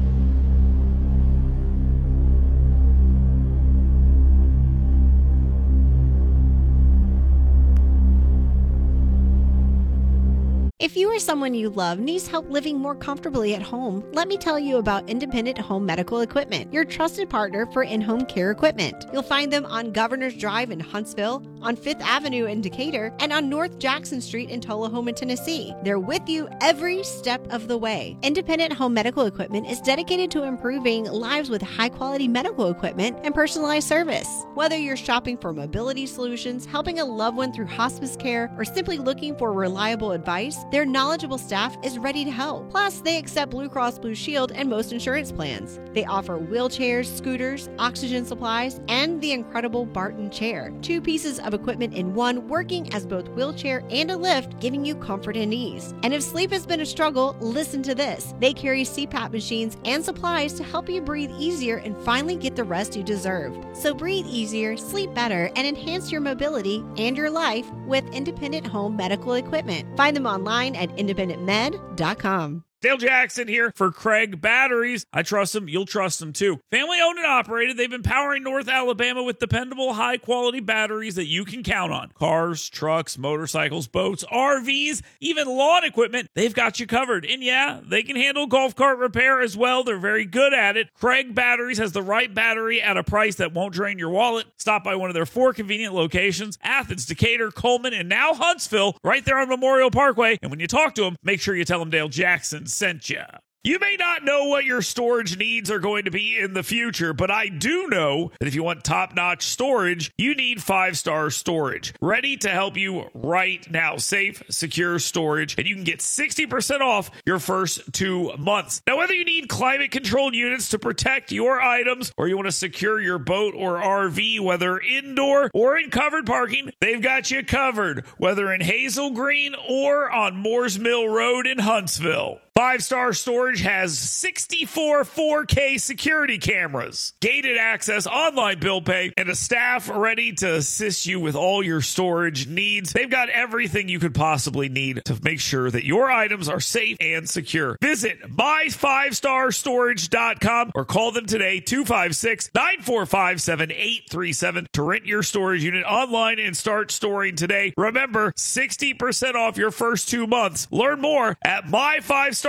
Speaker 1: If you or someone you love needs help living more comfortably at home, let me tell you about Independent Home Medical Equipment, your trusted partner for in-home care equipment. You'll find them on Governor's Drive in Huntsville, on 5th Avenue in Decatur, and on North Jackson Street in Tullahoma, Tennessee. They're with you every step of the way. Independent Home Medical Equipment is dedicated to improving lives with high-quality medical equipment and personalized service. Whether you're shopping for mobility solutions, helping a loved one through hospice care, or simply looking for reliable advice, their knowledgeable staff is ready to help. Plus, they accept Blue Cross Blue Shield and most insurance plans. They offer wheelchairs, scooters, oxygen supplies, and the incredible Barton chair. 2 pieces of equipment in one, working as both wheelchair and a lift, giving you comfort and ease. And if sleep has been a struggle, listen to this. They carry CPAP machines and supplies to help you breathe easier and finally get the rest you deserve. So breathe easier, sleep better, and enhance your mobility and your life with Independent Home Medical Equipment. Find them online at independentmed.com.
Speaker 7: Dale Jackson here for Craig Batteries. I trust them. You'll trust them too. Family owned and operated. They've been powering North Alabama with dependable, high quality batteries that you can count on. Cars, trucks, motorcycles, boats, RVs, even lawn equipment. They've got you covered. And yeah, they can handle golf cart repair as well. They're very good at it. Craig Batteries has the right battery at a price that won't drain your wallet. Stop by one of their 4 convenient locations: Athens, Decatur, Coleman, and now Huntsville, right there on Memorial Parkway. And when you talk to them, make sure you tell them Dale Jackson sent you. You may not know what your storage needs are going to be in the future, but I do know that if you want top-notch storage, you need 5-Star Storage. Ready to help you right now. Safe, secure storage, and you can get 60% off your first 2 months. Now, whether you need climate-controlled units to protect your items, or you want to secure your boat or RV, whether indoor or in covered parking, they've got you covered, whether in Hazel Green or on Moores Mill Road in Huntsville. 5-Star Storage has 64 4K security cameras, gated access, online bill pay, and a staff ready to assist you with all your storage needs. They've got everything you could possibly need to make sure that your items are safe and secure. Visit my5starstorage.com or call them today, 256-945-7837, to rent your storage unit online and start storing today. Remember, 60% off your first 2 months. Learn more at my5starstorage.com.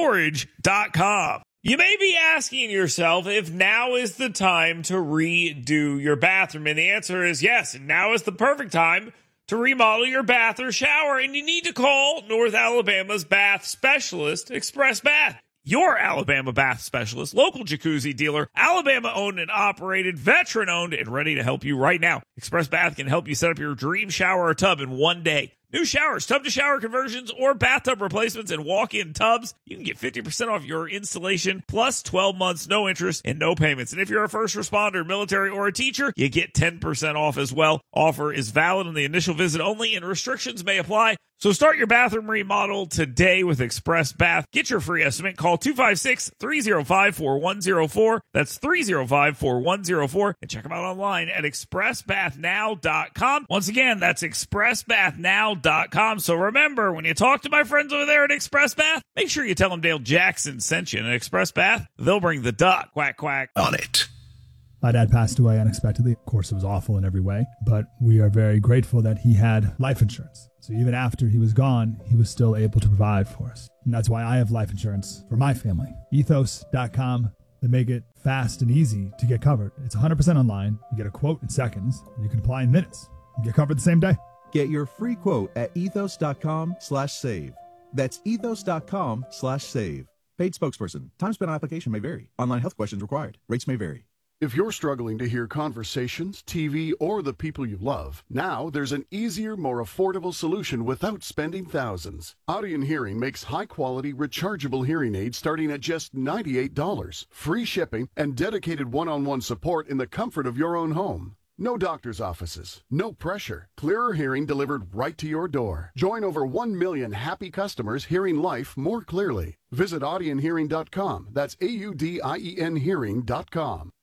Speaker 7: You may be asking yourself if now is the time to redo your bathroom, and the answer is yes. Now is the perfect time to remodel your bath or shower, and you need to call North Alabama's bath specialist, Express Bath. Your Alabama bath specialist, local jacuzzi dealer, Alabama owned and operated, veteran owned, and ready to help you right now. Express Bath can help you set up your dream shower or tub in 1 day. New showers, tub-to-shower conversions, or bathtub replacements and walk-in tubs. You can get 50% off your installation, plus 12 months, no interest, and no payments. And if you're a first responder, military, or a teacher, you get 10% off as well. Offer is valid on the initial visit only, and restrictions may apply. So start your bathroom remodel today with Express Bath. Get your free estimate. Call 256-305-4104. That's 305-4104. And check them out online at expressbathnow.com. Once again, that's expressbathnow.com. So remember, when you talk to my friends over there at Express Bath, make sure you tell them Dale Jackson sent you. And at Express Bath, they'll bring the duck. Quack, quack.
Speaker 12: On it.
Speaker 8: My dad passed away unexpectedly. Of course, it was awful in every way, but we are very grateful that he had life insurance. So even after he was gone, he was still able to provide for us. And that's why I have life insurance for my family. Ethos.com. They make it fast and easy to get covered. It's 100% online. You get a quote in seconds. You can apply in minutes. You get covered the same day.
Speaker 9: Get your free quote at ethos.com/save. That's ethos.com/save. Paid spokesperson. Time spent on application may vary. Online health questions required. Rates may vary.
Speaker 10: If you're struggling to hear conversations, TV, or the people you love, now there's an easier, more affordable solution without spending thousands. Audien Hearing makes high-quality, rechargeable hearing aids starting at just $98, free shipping, and dedicated one-on-one support in the comfort of your own home. No doctor's offices, no pressure, clearer hearing delivered right to your door. Join over 1 million happy customers hearing life more clearly. Visit audienhearing.com. That's AUDIEN hearing.com.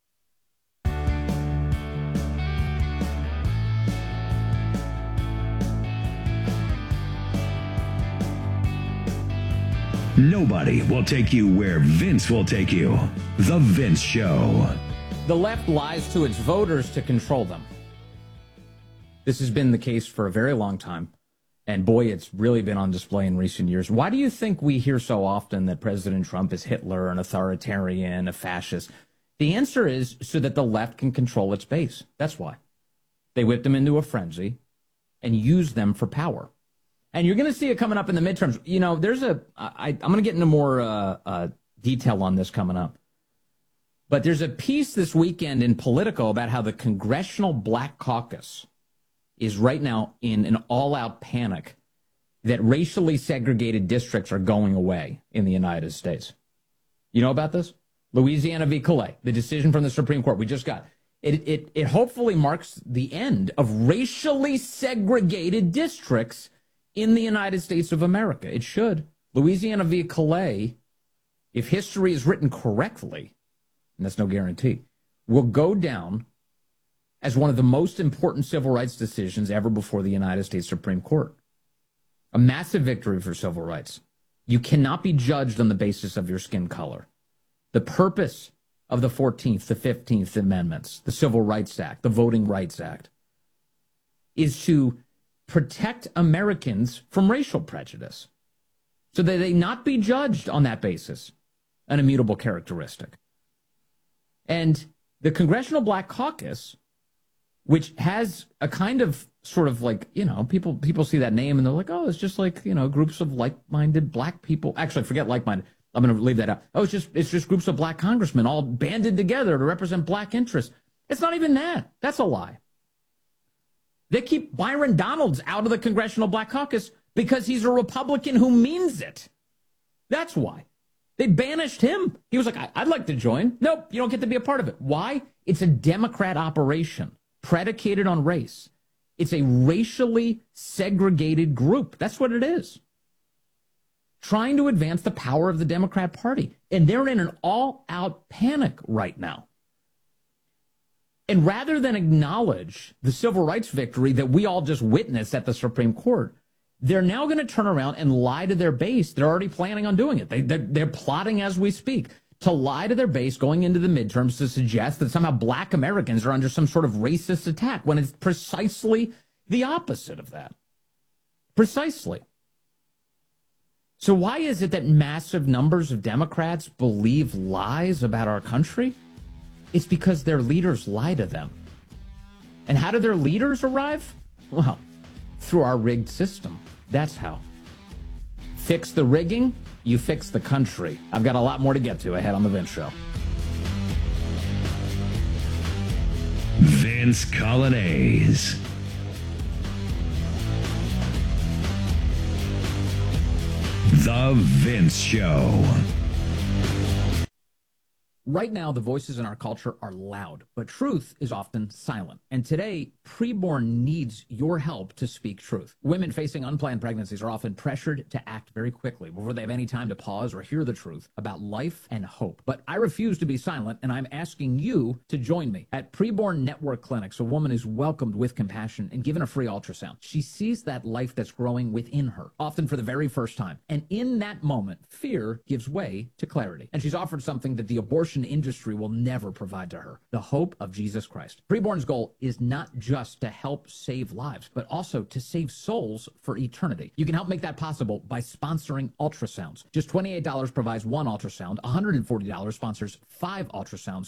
Speaker 2: Nobody will take you where Vince will take you. The Vince Show.
Speaker 3: The left lies to its voters to control them. This has been the case for a very long time. And boy, it's really been on display in recent years. Why do you think we hear so often that President Trump is Hitler, an authoritarian, a fascist? The answer is so that the left can control its base. That's why. They whipped them into a frenzy and used them for power. And you're going to see it coming up in the midterms. You know, I'm going to get into more detail on this coming up. But there's a piece this weekend in Politico about how the Congressional Black Caucus is right now in an all-out panic that racially segregated districts are going away in the United States. You know about this? Louisiana v. Calais, the decision from the Supreme Court we just got. It hopefully marks the end of racially segregated districts in the United States of America. It should. Louisiana v. Calais, if history is written correctly, and that's no guarantee, will go down as one of the most important civil rights decisions ever before the United States Supreme Court. A massive victory for civil rights. You cannot be judged on the basis of your skin color. The purpose of the 14th, the 15th Amendments, the Civil Rights Act, the Voting Rights Act, is to protect Americans from racial prejudice so that they not be judged on that basis, an immutable characteristic. And the Congressional Black Caucus, which has a kind of sort of like, you know, people see that name and they're like, oh, it's just like, you know, groups of like-minded black people. Actually, forget like-minded. I'm going to leave that out. Oh, it's just groups of black congressmen all banded together to represent black interests. It's not even that. That's a lie. They keep Byron Donalds out of the Congressional Black Caucus because he's a Republican who means it. That's why. They banished him. He was like, I'd like to join. Nope, you don't get to be a part of it. Why? It's a Democrat operation predicated on race. It's a racially segregated group. That's what it is. Trying to advance the power of the Democrat Party. And they're in an all-out panic right now. And rather than acknowledge the civil rights victory that we all just witnessed at the Supreme Court, they're now going to turn around and lie to their base. They're already planning on doing it. They're plotting as we speak to lie to their base going into the midterms to suggest that somehow black Americans are under some sort of racist attack when it's precisely the opposite of that. Precisely. So why is it that massive numbers of Democrats believe lies about our country? It's because their leaders lie to them. And how do their leaders arrive? Well, through our rigged system. That's how. Fix the rigging, you fix the country. I've got a lot more to get to ahead on The Vince Show.
Speaker 2: Vince Colonnese. The Vince Show.
Speaker 3: Right now, the voices in our culture are loud, but truth is often silent. And today, preborn needs your help to speak truth. Women facing unplanned pregnancies are often pressured to act very quickly before they have any time to pause or hear the truth about life and hope. But I refuse to be silent, and I'm asking you to join me. At Preborn Network Clinics, a woman is welcomed with compassion and given a free ultrasound. She sees that life that's growing within her, often for the very first time. And in that moment, fear gives way to clarity. And she's offered something that the abortion abortion industry will never provide to her. The hope of Jesus Christ. Preborn's goal is not just to help save lives, but also to save souls for eternity. You can help make that possible by sponsoring ultrasounds. Just $28 provides one ultrasound. $140 sponsors 5 ultrasounds.